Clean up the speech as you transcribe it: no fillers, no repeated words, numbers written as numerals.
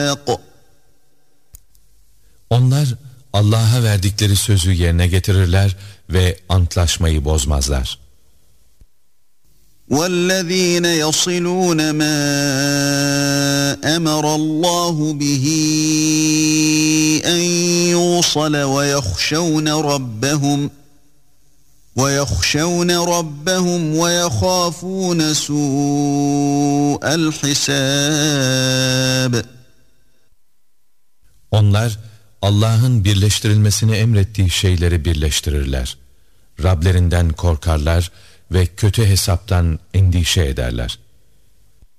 Onlar Allah'a verdikleri sözü yerine getirirler ve antlaşmayı bozmazlar. وَالَّذ۪ينَ يَصِلُونَ مَا أَمَرَ اللّٰهُ بِهِ أَنْ يُوصَلَ وَيَخْشَوْنَ رَبَّهُمْ وَيَخَافُونَ سُوءَ الْحِسَابِ. Onlar Allah'ın birleştirilmesini emrettiği şeyleri birleştirirler. Rablerinden korkarlar ve kötü hesaptan endişe ederler.